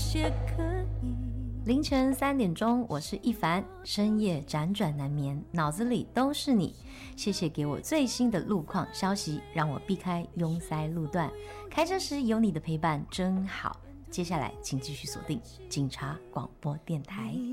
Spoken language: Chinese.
些可以。 凌晨3点钟，我是一凡，深夜辗转难眠，脑子里都是你。谢谢给我最新的路况消息，让我避开拥塞路段。开车时有你的陪伴真好。接下来请继续锁定警察广播电台。